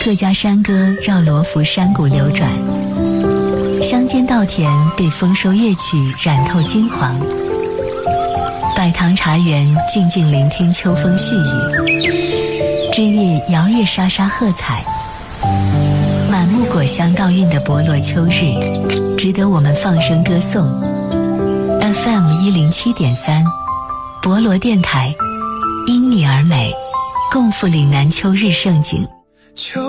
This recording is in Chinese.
客家山歌绕罗浮山谷流转，乡间稻田被丰收乐曲染透金黄。百塘茶园静静聆听秋风絮语，枝叶摇曳沙沙喝彩。满目果香倒韵的博罗秋日，值得我们放声歌颂。FM 107.3，博罗电台，因你而美，共赴岭南秋日盛景。